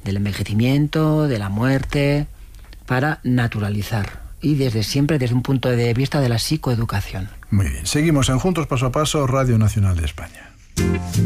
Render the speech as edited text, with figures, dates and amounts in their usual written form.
del envejecimiento, de la muerte, para naturalizar. Y siempre desde un punto de vista de la psicoeducación. Muy bien. Seguimos en Juntos Paso a Paso, Radio Nacional de España.